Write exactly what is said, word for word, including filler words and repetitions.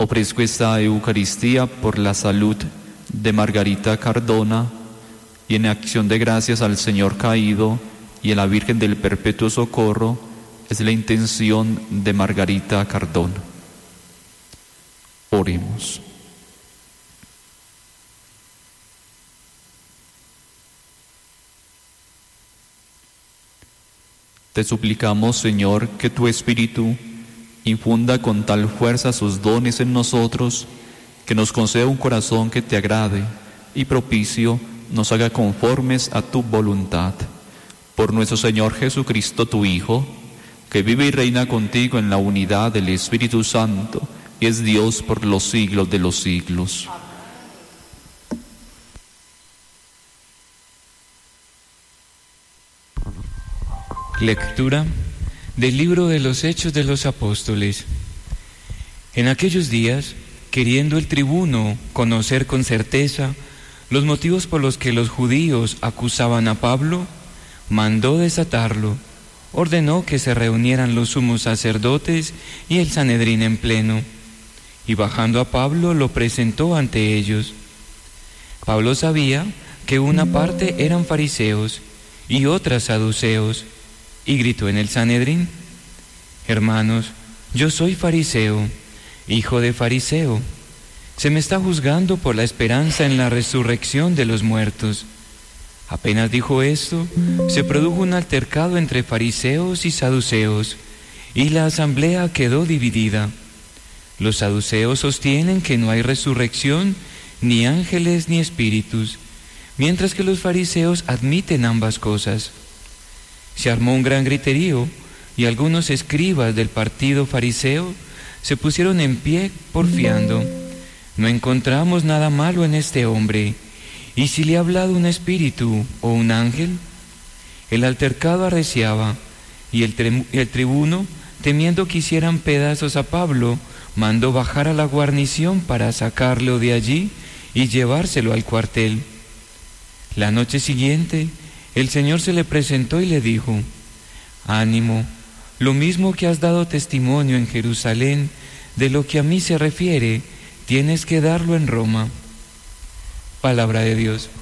Ofrezco esta Eucaristía por la salud de Margarita Cardona y en acción de gracias al Señor caído y a la Virgen del Perpetuo Socorro, es la intención de Margarita Cardona. Oremos. Te suplicamos, Señor, que tu Espíritu infunda con tal fuerza sus dones en nosotros, que nos conceda un corazón que te agrade y propicio nos haga conformes a tu voluntad. Por nuestro Señor Jesucristo, tu Hijo, que vive y reina contigo en la unidad del Espíritu Santo, y es Dios por los siglos de los siglos. Lectura del libro de los Hechos de los Apóstoles. En aquellos días, queriendo el tribuno conocer con certeza los motivos por los que los judíos acusaban a Pablo, mandó desatarlo, ordenó que se reunieran los sumos sacerdotes y el Sanedrín en pleno, y bajando a Pablo lo presentó ante ellos. Pablo sabía que una parte eran fariseos y otras saduceos, y gritó en el Sanedrín: Hermanos, yo soy fariseo, hijo de fariseo. Se me está juzgando por la esperanza en la resurrección de los muertos. Apenas dijo esto, se produjo un altercado entre fariseos y saduceos, y la asamblea quedó dividida. Los saduceos sostienen que no hay resurrección, ni ángeles ni espíritus, mientras que los fariseos admiten ambas cosas. Se armó un gran griterío, y algunos escribas del partido fariseo se pusieron en pie porfiando: no encontramos nada malo en este hombre, ¿y si le ha hablado un espíritu o un ángel? El altercado arreciaba, y el, tri- el tribuno, temiendo que hicieran pedazos a Pablo, mandó bajar a la guarnición para sacarlo de allí y llevárselo al cuartel. La noche siguiente, el Señor se le presentó y le dijo: Ánimo, lo mismo que has dado testimonio en Jerusalén de lo que a mí se refiere, tienes que darlo en Roma. Palabra de Dios.